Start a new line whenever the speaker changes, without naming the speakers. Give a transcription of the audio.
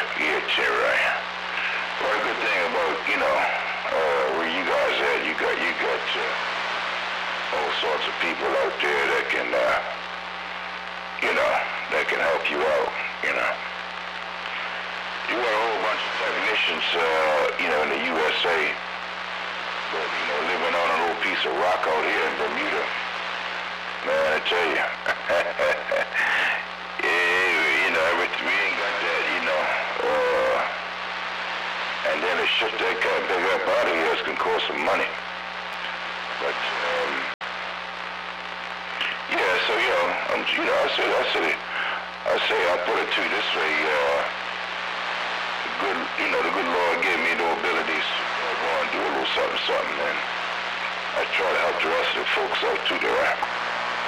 Yeah, Cherry. Well, the good thing about, where you guys at, you got all sorts of people out there that can, that can help you out, You got a whole bunch of technicians, in the USA, but, living on a little piece of rock out here in Bermuda. Man, I tell you. We ain't got that, and then the shit they got big up out of here is gonna cost some money. But, yeah, so, I say, I'll put it to you this way, the good Lord gave me the abilities to go and do a little something, and I try to help the rest of the folks out too there.